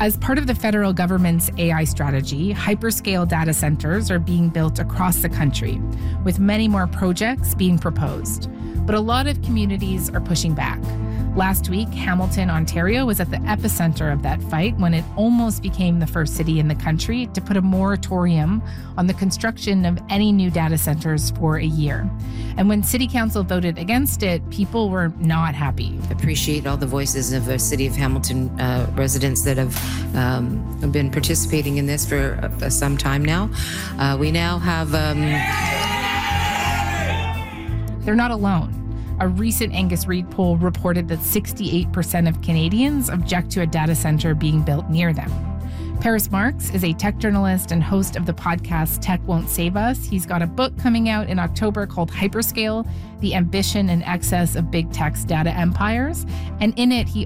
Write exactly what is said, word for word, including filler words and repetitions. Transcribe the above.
As part of the federal government's A I strategy, hyperscale data centers are being built across the country, with many more projects being proposed. But a lot of communities are pushing back. Last week, Hamilton, Ontario was at the epicenter of that fight when it almost became the first city in the country to put a moratorium on the construction of any new data centers for a year. And when City Council voted against it, people were not happy. Appreciate all the voices of the City of Hamilton uh, residents that have um, been participating in this for uh, some time now. Uh, we now have... Um... They're not alone. A recent Angus Reid poll reported that sixty-eight percent of Canadians object to a data center being built near them. Paris Marx is a tech journalist and host of the podcast Tech Won't Save Us. He's got a book coming out in October called Hyperscale: The Ambition and Excess of Big Tech's Data Empires. And in it, he